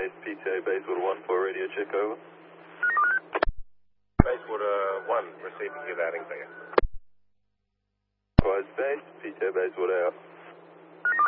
Base, PTA Basewater 1 for radio check, over. Basewater 1, receiving you, adding to you. Quiet Space, PTA Basewater out.